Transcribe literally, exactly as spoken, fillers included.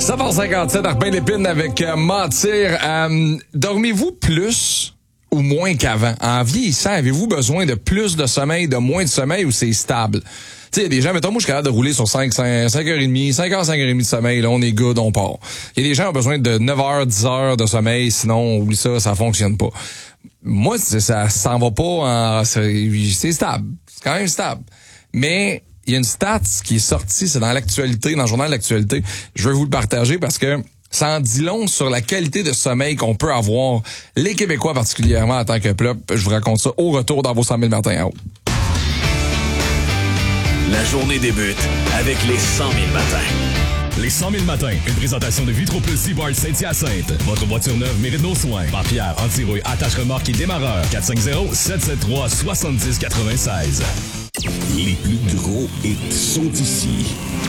sept heures cinquante-sept, Arpin Lépine avec euh, Mentir. Euh, dormez-vous plus ou moins qu'avant? En vieillissant, avez-vous besoin de plus de sommeil, de moins de sommeil ou c'est stable? Tu sais, il y a des gens, mettons, moi, je suis capable de rouler sur cinq, cinq, cinq heures trente, cinq heures, cinq heures trente de sommeil, là, on est good, on part. Il y a des gens qui ont besoin de neuf heures, dix heures de sommeil, sinon, oublie ça, ça fonctionne pas. Moi, ça, ça s'en va pas en, c'est, c'est stable. C'est quand même stable. Mais, il y a une stat qui est sortie, c'est dans l'actualité, dans le journal de l'actualité. Je veux vous le partager parce que ça en dit long sur la qualité de sommeil qu'on peut avoir, les Québécois particulièrement en tant que peuple. Je vous raconte ça au retour dans vos cent mille matins en haut. La journée débute avec les cent mille matins. Les cent mille matins, une présentation de Vitro Plus Seaboard Saint-Hyacinthe. Votre voiture neuve mérite nos soins. Barre-pierre, anti-rouille, attache-remorque et démarreur. quatre cinq zéro, sept sept trois, six zéro neuf six. Les plus gros hits sont ici.